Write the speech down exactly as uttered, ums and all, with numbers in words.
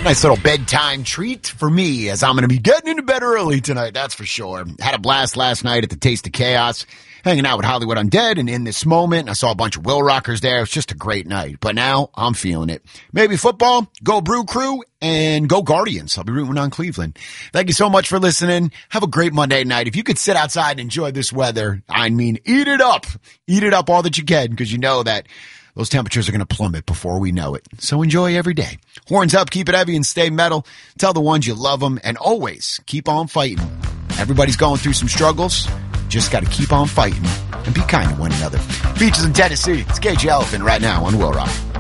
Nice little bedtime treat for me as I'm going to be getting into bed early tonight, that's for sure. Had a blast last night at the Taste of Chaos, hanging out with Hollywood Undead, and in this moment, I saw a bunch of Will Rockers there. It's just a great night. But now, I'm feeling it. Maybe football, go Brew Crew, and go Guardians. I'll be rooting on Cleveland. Thank you so much for listening. Have a great Monday night. If you could sit outside and enjoy this weather, I mean, eat it up. Eat it up all that you can, because you know that those temperatures are going to plummet before we know it. So enjoy every day. Horns up, keep it heavy, and stay metal. Tell the ones you love them, and always keep on fighting. Everybody's going through some struggles. Just got to keep on fighting and be kind to one another. Beaches in Tennessee. It's Cage Elephant right now on Will Rock.